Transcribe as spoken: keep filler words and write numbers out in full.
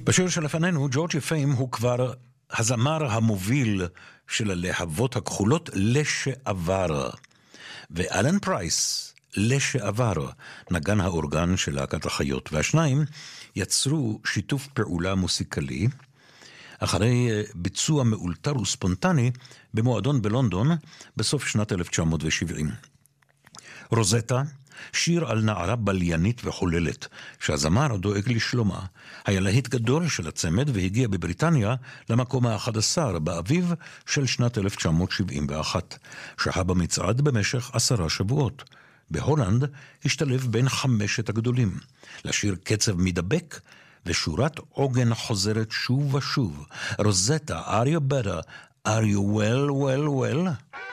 בשיר שלפנינו, ג'ורג'י פיים הוא כבר הזמר המוביל של הלהבות הכחולות לשעבר. ואלן פרייס, לשעבר, נגן האורגן של להקת החיות, והשניים יצרו שיתוף פעולה מוסיקלי, אחרי ביצוע מאולתר וספונטני במועדון בלונדון בסוף שנת אלף תשע מאות שבעים. רוזטה, שיר על נערה בליינית וחוללת, שהזמר דואג לשלומה, היה להיט גדול של הצמד והגיע בבריטניה למקום ה-אחד עשר באביב של שנת אלף תשע מאות שבעים ואחת, שהה במצעד במשך עשרה שבועות. בהולנד השתלב בין חמשת הגדולים, לשיר קצב מדבק ושורת עוגן חוזרת שוב ושוב. רוזטה, are you better? Are you well, well, well?